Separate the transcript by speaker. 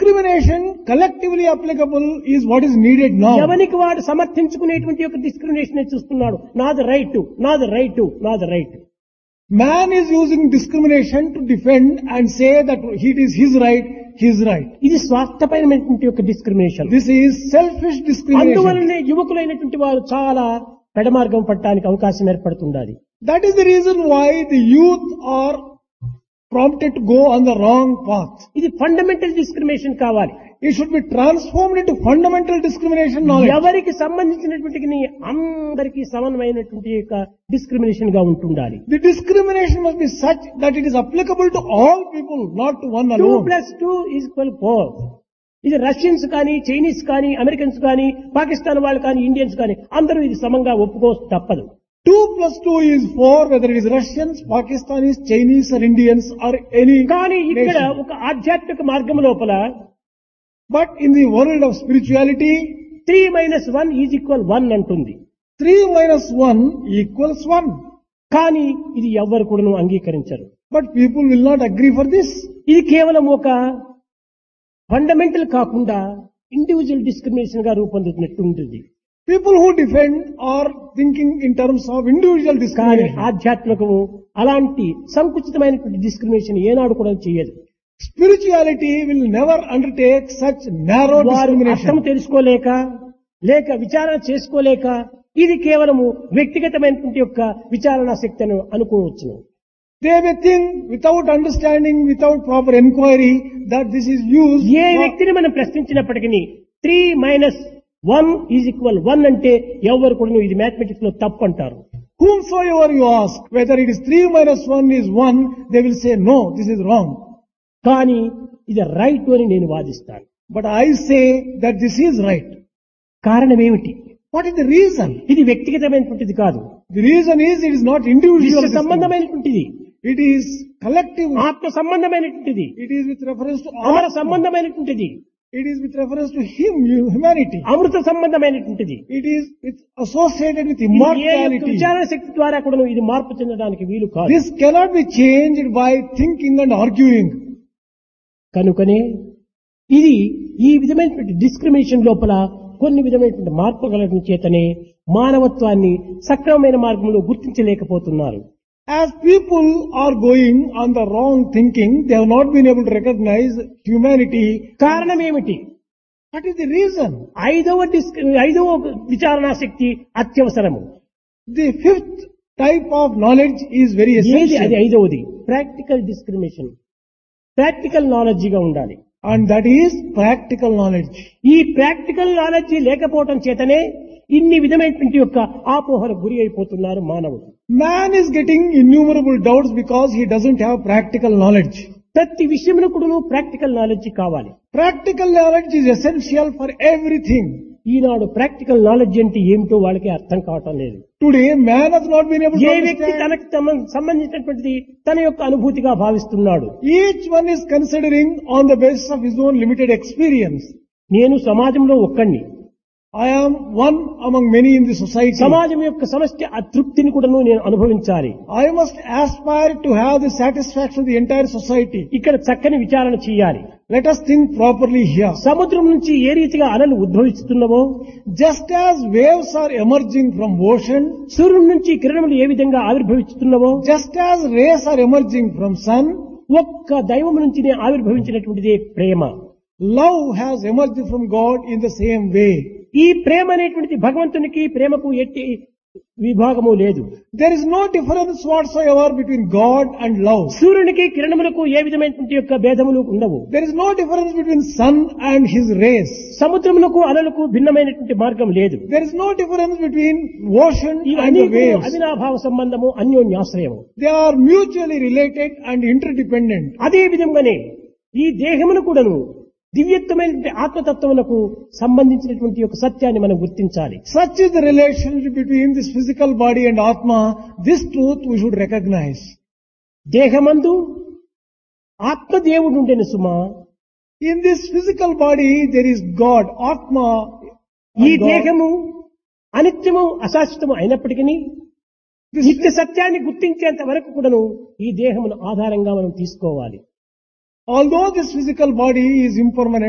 Speaker 1: discrimination collectively applicable is what is needed now.
Speaker 2: ఎవరికి వాడు సమర్థించుకునేటువంటి యొక్క డిస్క్రిమినేషన్ చూస్తున్నాడు. నాది రైట్, నాది రైట్, నాది right.
Speaker 1: Man is using discrimination to defend and say that it is his right, his right.
Speaker 2: ఇది స్వార్థపరమైనటువంటి యొక్క discrimination.
Speaker 1: This is selfish discrimination.
Speaker 2: అందువల్లనే యువకులైనటువంటి వారు చాలా పెడమార్గం పట్టడానికి అవకాశం ఏర్పడుతుండాలి.
Speaker 1: That is the reason why the youth are prompted to go on the wrong path.
Speaker 2: ఇది fundamental discrimination కావాలి.
Speaker 1: It should be transformed into fundamental discrimination knowledge.
Speaker 2: ఎవరికి సంబంధించినటువంటి అందరికీ సమానమైనటువంటి యొక్క డిస్క్రిమినేషన్ గా ఉంటుండాలి.
Speaker 1: The discrimination must be such that it is applicable to all people, not to one
Speaker 2: 2
Speaker 1: alone.
Speaker 2: + 2 = 4. ఇది రష్యన్స్ కానీ, చైనీస్ కానీ, అమెరికన్స్ కానీ, పాకిస్తాన్ వాళ్ళు కానీ, ఇండియన్స్ కానీ అందరూ ఇది సమంగా ఒప్పుకో తప్పదు.
Speaker 1: 2 + 2 is 4, whether it is Russians, Pakistanis, Chinese or Indians or any
Speaker 2: కానీ ఇక్కడ
Speaker 1: nation.
Speaker 2: ఒక ఆధ్యాత్మిక మార్గం లోపల
Speaker 1: But in the world of spirituality,
Speaker 2: 3 - 1 = 1 అంటుంది.
Speaker 1: 3 - 1 = 1.
Speaker 2: కానీ ఇది ఎవ్వరు కూడా అంగీకరించరు.
Speaker 1: But people will not agree for this.
Speaker 2: ఇది కేవలం ఒక ఫండమెంటల్ కాకుండా ఇండివిజువల్ డిస్క్రిమినేషన్ గా రూపొందుతున్నట్టు ఉంటుంది.
Speaker 1: People who defend are thinking in terms of individual
Speaker 2: కానీ
Speaker 1: discrimination.
Speaker 2: ఆధ్యాత్మికము అలాంటి సంకుచితమైనటువంటి డిస్క్రిమినేషన్ ఏనాడు కూడా చేయదు.
Speaker 1: Spirituality will never undertake such narrow
Speaker 2: వారు అర్థం
Speaker 1: discrimination.
Speaker 2: తెలుసుకోలేక లేక విచారణ చేసుకోలేక ఇది కేవలము వ్యక్తిగతమైనటువంటి యొక్క విచారణ శక్తిని అనుకోవచ్చును.
Speaker 1: They may think without understanding, without proper inquiry, that this is used
Speaker 2: A
Speaker 1: for
Speaker 2: వ్యక్తిని మనం ప్రశ్నించినప్పటికీ 3 - 1 = 1 అంటే ఎవరు కూడా ఇది మ్యాథమెటిక్స్ లో తప్పు అంటారు.
Speaker 1: whomsoever you ask, whether it is 3 - 1 is 1, they will say, no, this is wrong.
Speaker 2: కానీ ఇది రైట్ అని నేను వాదిస్తాను.
Speaker 1: But I say that this is right.
Speaker 2: కారణం ఏమిటి?
Speaker 1: What is the reason?
Speaker 2: ఇది వ్యక్తిగతమైనటువంటిది కాదు,
Speaker 1: The reason is it is not individual.
Speaker 2: విశ్వ
Speaker 1: discrimination.
Speaker 2: సంబంధమైనటువంటిది,
Speaker 1: It is collective.
Speaker 2: ఆత్మ సంబంధమైనటువంటిది,
Speaker 1: It is with reference to
Speaker 2: అమర
Speaker 1: Atma.
Speaker 2: సంబంధమైనటువంటిది,
Speaker 1: It is with reference to him, humanity.
Speaker 2: Amrutha సంబంధమైనటువంటిది.
Speaker 1: It is associated with
Speaker 2: ఇది ఏ యొక్క
Speaker 1: immortality.
Speaker 2: విచారణ శక్తి ద్వారా కూడా ఇది మార్పు చెందడానికి వీలు కాదు.
Speaker 1: This cannot be changed by thinking and arguing.
Speaker 2: కనుకనే ఇది ఈ విధమైనటువంటి డిస్క్రిమినేషన్ లోపల కొన్ని విధమైనటువంటి మార్పు కలగడం చేతనే మానవత్వాన్ని సక్రమమైన మార్గంలో గుర్తించలేకపోతున్నారు.
Speaker 1: As people are going on the wrong thinking, they have not been able to recognize humanity.
Speaker 2: కారణం ఏమిటి?
Speaker 1: What is the reason?
Speaker 2: ఐదవ విచారణా శక్తి అత్యవసరము.
Speaker 1: The fifth type of knowledge is very
Speaker 2: ఏది అది?
Speaker 1: essential.
Speaker 2: ఐదవది ప్రాక్టికల్ డిస్క్రిమినేషన్. ప్రాక్టికల్ నాలెడ్జిగా ఉండాలి.
Speaker 1: And that is practical knowledge.
Speaker 2: ఈ practical knowledge లేకపోవటం చేతనే ఇన్ని విధమైనటువంటి యొక్క ఆపోహలకు గురి అయిపోతున్నారు మానవుడు.
Speaker 1: Man is getting innumerable doubts because he doesn't have practical knowledge.
Speaker 2: ప్రతి విషయంలో కూడా ప్రాక్టికల్ నాలెడ్జి కావాలి.
Speaker 1: Practical knowledge is essential for everything.
Speaker 2: Eenadu practical knowledge అంటే ఏమిటో వాళ్ళకి అర్థం కావటం లేదు.
Speaker 1: Today, man has not been able to
Speaker 2: ఏ వ్యక్తి
Speaker 1: understand.
Speaker 2: తనకు సంబంధించినటువంటిది తన యొక్క అనుభూతిగా భావిస్తున్నాడు.
Speaker 1: Each one is considering on the basis of his own limited experience.
Speaker 2: నేను సమాజంలో ఒక్కడిని,
Speaker 1: I am one among many in the society.
Speaker 2: సమాజం యొక్క సమష్టి అతృప్తిని కూడా నేను అనుభవించాలి.
Speaker 1: I must aspire to have the satisfaction of the entire society.
Speaker 2: ఇక్కడ చక్కని విచారణ చేయాలి.
Speaker 1: Let us think properly here.
Speaker 2: సముద్రం నుంచి ఏ రీతిగా అలలు ఉద్భవిస్తున్నావో,
Speaker 1: Just as waves are emerging from ocean,
Speaker 2: సూర్యుడి నుంచి కిరణములు ఏ విధంగా ఆవిర్భవిస్తున్నావో,
Speaker 1: just as rays are emerging from sun,
Speaker 2: ఒక్క దైవం నుంచి ఆవిర్భవించినటువంటిదే ప్రేమ.
Speaker 1: love has emerged from God in the same way.
Speaker 2: ఈ ప్రేమ అనేటువంటిది భగవంతునికి ప్రేమకు ఎట్టి విభాగము లేదు.
Speaker 1: There is no difference whatsoever between God and love.
Speaker 2: సూర్యునికి కిరణములకు ఏ విధమైనటువంటి యొక్క భేదములు ఉండవు.
Speaker 1: There is no difference between sun and his rays.
Speaker 2: సముద్రములకు అలలకు భిన్నమైనటువంటి మార్గం లేదు.
Speaker 1: There is no difference between ocean and
Speaker 2: ఇవన్నీ
Speaker 1: the waves.
Speaker 2: అవినాభావ సంబంధము, అన్యోన్యాశ్రయము.
Speaker 1: They are mutually related and interdependent.
Speaker 2: అదే విధంగానే ఈ దేహమును కూడాను దివ్యత్వమైనటువంటి ఆత్మతత్వములకు సంబంధించినటువంటి యొక్క సత్యాన్ని మనం గుర్తించాలి.
Speaker 1: Such is the relationship between this physical body and Atma. This truth we should recognize.
Speaker 2: దేహమందు ఆత్మదేవుడు ఉండెను సుమా.
Speaker 1: In this physical body there is God, Atma.
Speaker 2: ఈ
Speaker 1: and God.
Speaker 2: దేహము అనిత్యము అశాశ్వతము అయినప్పటికీ
Speaker 1: This
Speaker 2: నిత్య సత్యాన్ని గుర్తించేంత వరకు కూడాను ఈ దేహమును ఆధారంగా మనం తీసుకోవాలి.
Speaker 1: Although this physical body is impermanent,